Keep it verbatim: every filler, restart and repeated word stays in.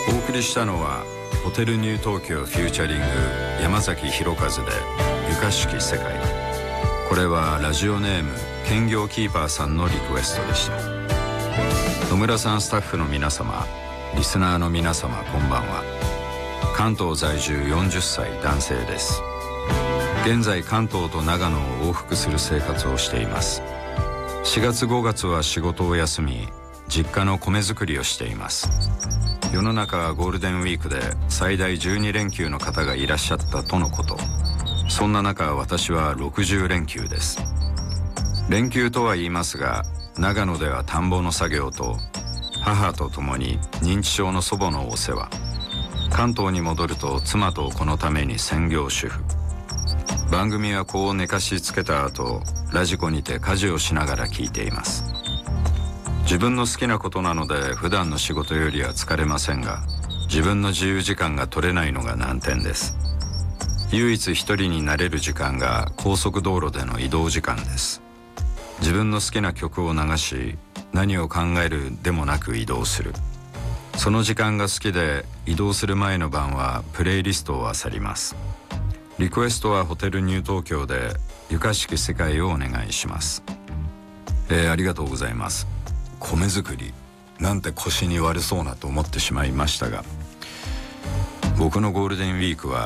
お送りしたのはホテルニュー東京フューチャリング山崎弘和で床式世界。これはラジオネーム兼業キーパーさんのリクエストでした。野村さん、スタッフの皆様、リスナーの皆様、こんばんは。関東在住よんじゅっさい男性です。現在関東と長野を往復する生活をしています。しがつごがつは仕事を休み、実家の米作りをしています。世の中はゴールデンウィークで最大じゅうにれんきゅうの方がいらっしゃったとのこと。そんな中、私はろくじゅうれんきゅうです。連休とは言いますが、長野では田んぼの作業と母と共に認知症の祖母のお世話、関東に戻ると妻とこのために専業主婦。番組は子を寝かしつけた後、ラジコにて家事をしながら聞いています。自分の好きなことなので普段の仕事よりは疲れませんが、自分の自由時間が取れないのが難点です。唯一一人になれる時間が高速道路での移動時間です。自分の好きな曲を流し、何を考えるでもなく移動する。その時間が好きで、移動する前の晩はプレイリストを漁ります。リクエストはホテルニュー東京で床式世界をお願いします。えー、ありがとうございます。米作りなんて腰に悪そうなと思ってしまいましたが、僕のゴールデンウィークは